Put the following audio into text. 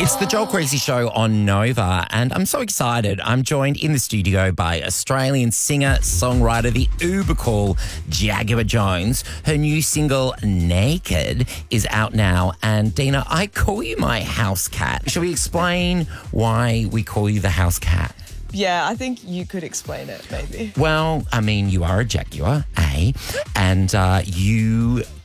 It's the Joel Creasy Show on Nova, and I'm so excited. I'm joined in the studio by Australian singer, songwriter, the uber cool Jaguar Jones. Her new single, Naked, is out now. And Dina, I call you my house cat. Shall we explain why we call you the house cat? Yeah, I think you could explain it, maybe. Well, I mean, you are a Jaguar, and you